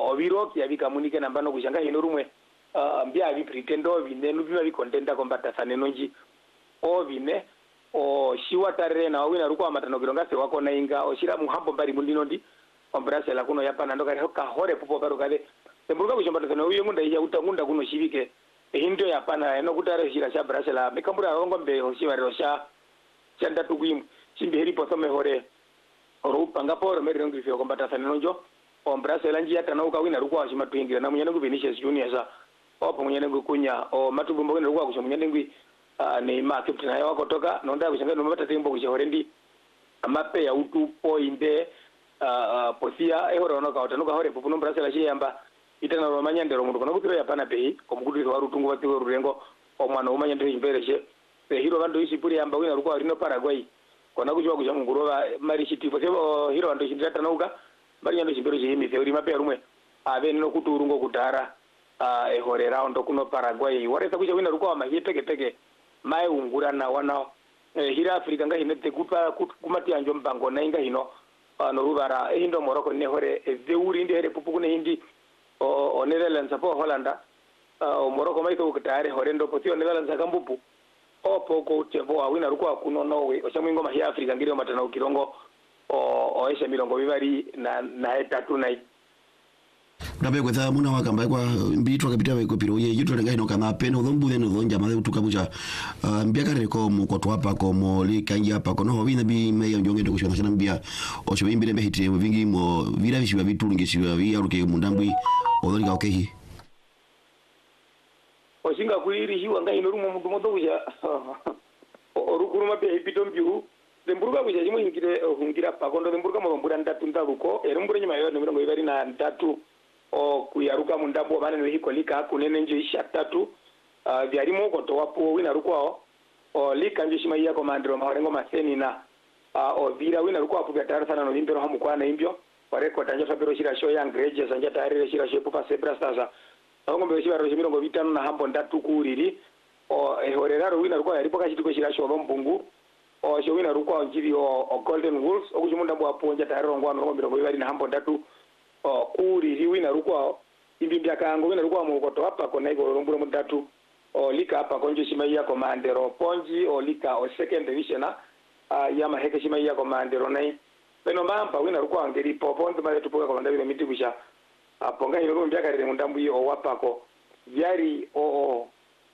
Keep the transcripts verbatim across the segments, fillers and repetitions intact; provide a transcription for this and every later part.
o viro ya vikamunike nambano kushanga hino rumwe mbia vi pretendo vine nubima vi contenta kombata sanenonji o vine o shiwa tarere na wina ruko amatano kironga se wako na inga o shira muhambo mbari mundinondi ombrase la kuno yapana ndoka ka hore pupo baro kale temburuka kushambata sana uyo ngunda ya utangunda kuno shibike hindo yapana eno kutare shira sha brase la mikambura rongo mbe o shiwa rosha chanda tukwim chimbe heri posome hore oro panga poro meri rongi fio kombata sanenonjo ombrase la njia tanauka wina ruko ashima tuingira na munyana ku Vinicius Junior sa opo munyana ku kunya o matubumbo wina ruko akushima munyana ngwi Uh, ni ma captain ayo kutoka nonda kushanga no mata tembo kushorendi amape ya utu poinde uh, uh, posia ehoro no ka otanuka hore pupuno brasela shiyamba itana ro manyandero mundu kono kutiro yapana pehi komugudiro wa rutungu wati rurengo omwana umanyandero imbereshe pe hiro bando isipuri yamba wina ruko rino Paraguay kona kujwa kuja mungurova mari chitipo sebo hiro bando shindata nauka mari nyando shimbero shimi theory mape rumwe ave no kuturungo kutara uh, ehore round kuno Paraguay waresa kuja wina ruko mahite peke mai ungura na wana eh, hira Afrika nga hinete kupa kumati anjo mbango na inga hino uh, no rubara eh, hindo Morocco ne hore eh, zeuri ndi here pupu kune hindi o, o Netherlands po Holanda uh, o Morocco mai to kutare hore ndo potio Netherlands akambupu opo ko tebo awina ruko akuno Norway o chamwingo ma hia Afrika ngiro matana ukirongo o o esha milongo bibari na na etatu na Ndabe kwetha muna wakamba kwa mbitwa kapita we piro ye yitu lenga ino kama peno dhombu deno dhonja madhe utuka bucha uh, mbiaka reko mkoto hapa komo li kanji hapa kono ho bina bi meyo njonge ndo kushona sana mbia o chwe imbire mbe hiti vingi mo vira bishiwa vitu ngeshiwa via ruke mundambwi odhoni ka okehi o singa kuiri hiwa nga ino rumo mundu modo kuja o rukuruma pe hipito mbiu demburuka kuja jimu hingire hungira pa kondo demburuka mo mbura ndatu ndaruko erumbure nyuma yo mirongo ibiri na ndatu o kuyaruka mundambo bana no hiko lika kunene nje isha tatu uh, vyarimo ko to wapo wina rukwao o lika nje shima ya komandro marengo maseni na uh, o vira wina rukwao puga tayari sana no limbero hamu kwa na imbyo pare ko tanja fabiro shira show yang greje sanja tayari shira show pupa sebra sasa ngo mbe shira ro mirongo vitano na hambo ndatu kuriri o ehoreraro wina rukwao yaripo kashitiko shira show bombungu o show wina rukwao njiri o, o Golden Wolves o kujumunda bwa ponja tayari ngo ngo mirongo ibiri na hambo ndatu o kuri wina rukwao imbimbi akango wina rukwao mukoto hapa kona iko rombura mudatu o lika hapa konjo shima ya komandero ponji o lika o second division uh, ya maheke shima ya komandero nai beno mamba wina rukwao ngeri popondo male tupoka kwa ndabile mitibusha aponga hino rumbi akarire mundambu yo wapako vyari o o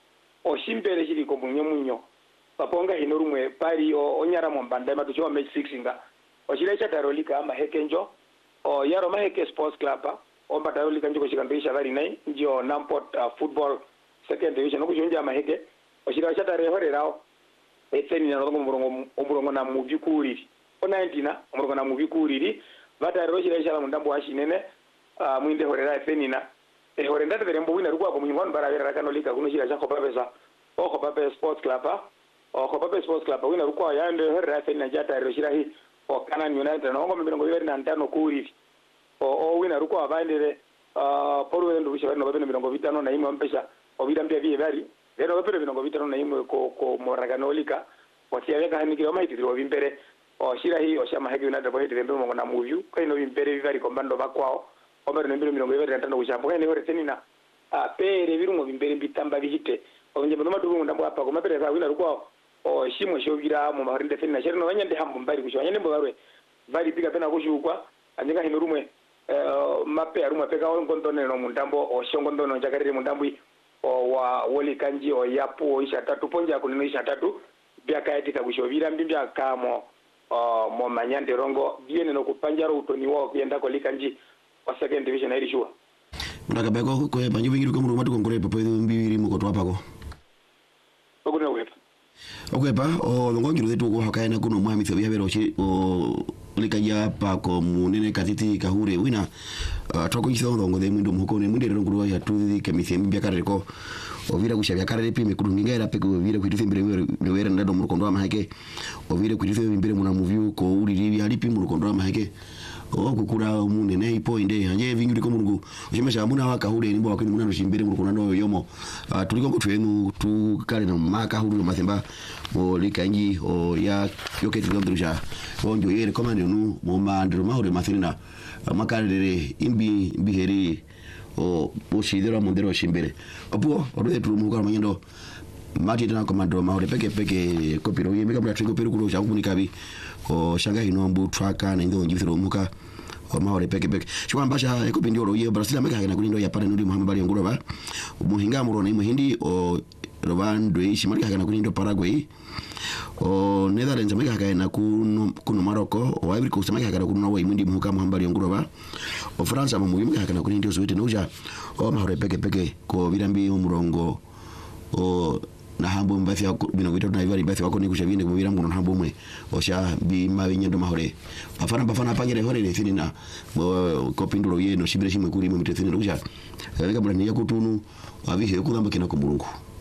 o shimbere shiri ko munyo munyo paponga hino rumwe pari o onyara mombanda matucho match six nga o shirecha tarolika ama hekenjo o yaro maheke sports club o mbata lika njiko shikandisha gari nai ndio Namport uh, football second division no kujunja maheke o shira chata rehore rao etseni na ngo murongo omurongo na muvikuri o nineteen omurongo na muvikuri vata ro shira shala mundambo wa shinene uh, mwinde hore ra etseni na e hore ndate verembo wina ruko ko munywan bara vera kana lika kuno shira chako pesa o ko pape sports club o ko pape sports club wina ruko ya ndo hore ra etseni na jata ro shira hi o kana United no ngo mirongo ibiri na ntano kuri o o wina ruko abandere uh poru ndo bisha no babeno mirongo vitano na imwe mpesha o bidambia vie bari lero babeno mirongo vitano na imwe ko ko moraganolika wasia yaka haniki o maiti ro bimbere o shira hi o shama heki United bohiti rembe mo na movie ko ino bimbere bibari kombando bakwao o bero nembere mirongo ibiri na ntano kushambo ko ino retenina a pere birumo bimbere bitamba bihite o nje bano madu ndambo apa ko mapere za wina ruko o shimo shogira mu maharinde fenna sherno wanyande hambo mbari kusho wanyande mbarwe bari piga pena kushukwa anjenga hino rumwe uh, mape arumwe peka ngondone no mundambo o shongondono jakarire mundambi o wa woli kanji o yapu o isha tatu ponja kunino isha tatu bya kayatika kushovira mbimbya kamo o mo manyande rongo biene no kupanjaro utoni wao kuenda ko likanji wa second division na ilishua ndaka beko ko banyu bingiru ko mu matu kongore papo mbiri mu ko twapako okuna wepa okwepa o longongiru zetu ko hakaena kuno mwami thobya bero chi o likaja pa ko munene katiti kahure wina uh, toko isongo ngode mwindo mukone mwinde ro nguru ya tuzi kemisi mbya kareko ovira kushabya karere pime kudungera peko ovira kwituse mbere mbere ndado mu kondo amaheke ovira kwituse mbere muna movie ko uri ribi alipi mu kondo amaheke o kukura munene ipo inde anje vingi ko mungu ushimesha muna waka hure nimbo wakini muna noshimbere mu kondo yomo uh, tuliko kutwenu tu kale na maka huru no mathemba mo likanji o ya yoketi ndondrusha onjo yere komande nu mo mandro mahure mathina makarere imbi biheri o ushidero mondero shimbere apuo ore tu mu kwa manyendo mati tena komando mahore peke peke kopiro yemeka mra tringo peru kulo shaku nikabi o shanga hinombu traka na ndo njifiro muka o mahore peke peke shwa mbasha ekopindio ro ye Brazil ameka kana kulindo ya pana nudi Muhammad bali ngoro ba muhinga muro na muhindi o Roban Dweish marika kana kulindo Paraguay o Netherlands ameka kana kuno kuno Morocco o Ivory Coast ameka kana kuno wa imundi muka Muhammad bali ngoro ba o France amu muhimu kana kulindo Sweden uja o mahore peke peke ko birambi umurongo o na hambo mbathi wako bino wito na ivari mbathi wako ni kushavine kubira mgono na hambo mwe osha bi mawe nyendo mahore bafana bafana panyere hore le thini na kopinduro ye no shibire shimwe kuri mu mitethini kusha reka bula ni yakutunu abihe kudamba kina ko Mulungu